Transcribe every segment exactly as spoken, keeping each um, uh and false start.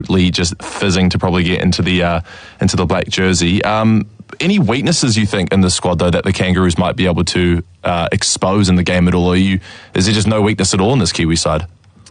just fizzing to probably get into the uh, into the black jersey. Um, any weaknesses you think in the squad though that the Kangaroos might be able to uh, expose in the game at all? Or are you, is there just no weakness at all in this Kiwi side?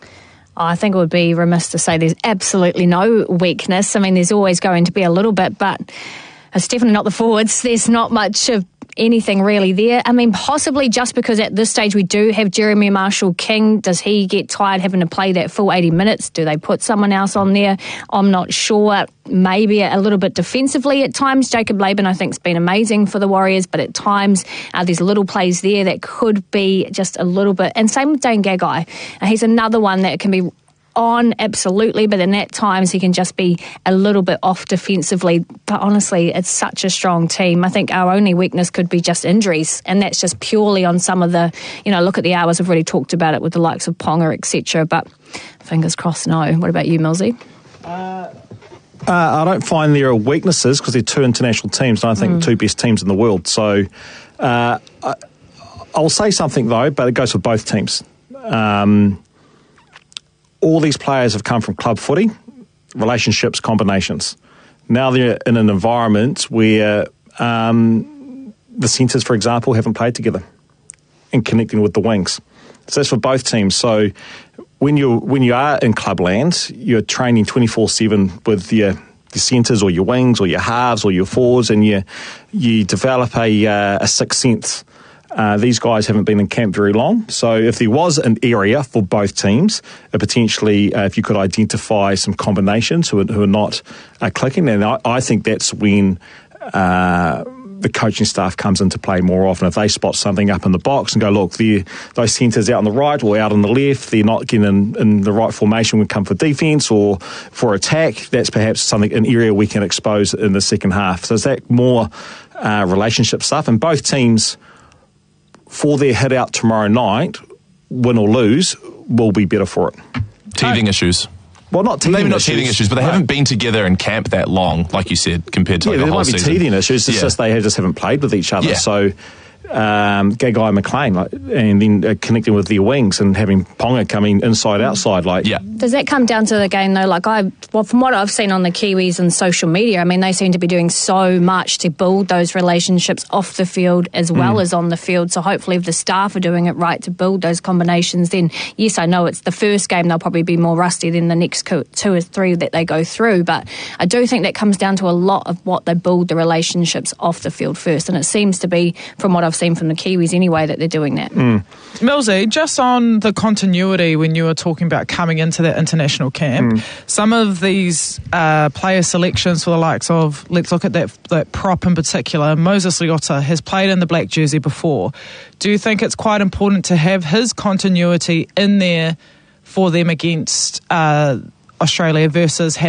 I think it would be remiss to say there's absolutely no weakness. I mean, there's always going to be a little bit, but it's definitely not the forwards. There's not much of anything really there. I mean, possibly just because at this stage we do have Jeremy Marshall-King. Does he get tired having to play that full eighty minutes? Do they put someone else on there? I'm not sure. Maybe a little bit defensively at times. Jacob Laban, I think, has been amazing for the Warriors, but at times uh, there's little plays there that could be just a little bit. And same with Dane Gagai. Uh, he's another one that can be on, absolutely, but then at times he can just be a little bit off defensively. But honestly, it's such a strong team. I think our only weakness could be just injuries, and that's just purely on some of the, you know, look at the hours. I've already talked about it with the likes of Ponga, et cetera. But fingers crossed, no. What about you, Millsy? Uh, uh, I don't find there are weaknesses because they're two international teams, and I think mm. the two best teams in the world. So uh, I, I'll say something, though, but it goes for both teams. Um All these players have come from club footy, relationships, combinations. Now they're in an environment where um, the centres, for example, haven't played together and connecting with the wings. So that's for both teams. So when you when you are in clubland, you're training twenty-four seven with your, your centres or your wings or your halves or your forwards, and you you develop a, uh, a sixth sense. Uh, these guys haven't been in camp very long, so if there was an area for both teams, uh, potentially uh, if you could identify some combinations who are, who are not uh, clicking, then I, I think that's when uh, the coaching staff comes into play more often. If they spot something up in the box and go, look, those centres out on the right or out on the left, they're not getting in, in the right formation when we come for defence or for attack, that's perhaps something, an area we can expose in the second half. So is that more uh, relationship stuff? And both teams, for their hit out tomorrow night, win or lose, will be better for it. Teething oh. issues. Well, not teething Maybe not issues. teething issues, but they no. haven't been together in camp that long, like you said, compared to yeah, like the whole season. season. There might be teething issues, it's yeah. just they just haven't played with each other. Yeah. So um, Gagai McLean, like, and then uh, connecting with their wings and having Ponga coming inside, outside. Like, yeah. Does that come down to the game, though? Like, I, well, from what I've seen on the Kiwis and social media, I mean, they seem to be doing so much to build those relationships off the field as well mm. as on the field. So hopefully if the staff are doing it right to build those combinations, then yes, I know it's the first game, they'll probably be more rusty than the next two or three that they go through. But I do think that comes down to a lot of what they build the relationships off the field first. And it seems to be, from what I've seen from the Kiwis anyway, that they're doing that. Mm. Millsy, just on the continuity when you were talking about coming into that international camp, mm. some of these uh, player selections for the likes of, let's look at that, that prop in particular, Moses Leota has played in the black jersey before. Do you think it's quite important to have his continuity in there for them against uh, Australia versus